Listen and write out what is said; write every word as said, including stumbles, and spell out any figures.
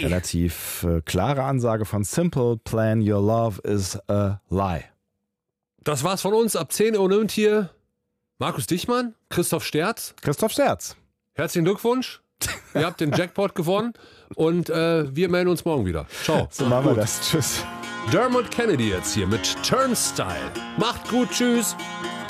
Relativ äh, klare Ansage von Simple Plan, your love is a lie. Das war's von uns. Ab zehn Uhr nimmt hier Markus Dichmann, Christoph Sterz. Christoph Sterz. Herzlichen Glückwunsch. Ihr habt den Jackpot gewonnen und äh, wir melden uns morgen wieder. Ciao. So machen wir das. Tschüss. Dermot Kennedy jetzt hier mit Turnstile. Macht gut. Tschüss.